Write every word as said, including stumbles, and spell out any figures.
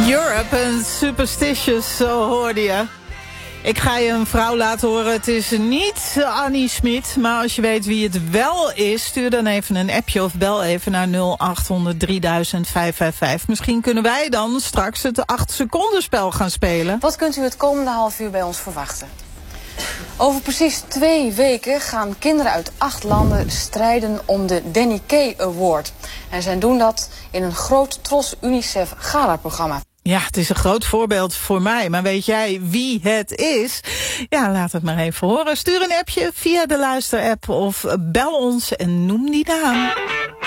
Europe en Superstitious, zo hoorde je. Ik ga je een vrouw laten horen. Het is niet Annie Schmid, maar als je weet wie het wel is, stuur dan even een appje of bel even naar nul acht honderd drieduizend vijfhonderdvijfenvijftig. Misschien kunnen wij dan straks het acht seconden spel gaan spelen. Wat kunt u het komende half uur bij ons verwachten? Over precies twee weken gaan kinderen uit acht landen strijden om de Danny Kaye Award. En zij doen dat in een groot Tros UNICEF Gala-programma. Ja, het is een groot voorbeeld voor mij. Maar weet jij wie het is? Ja, laat het maar even horen. Stuur een appje via de luisterapp of bel ons en noem die naam.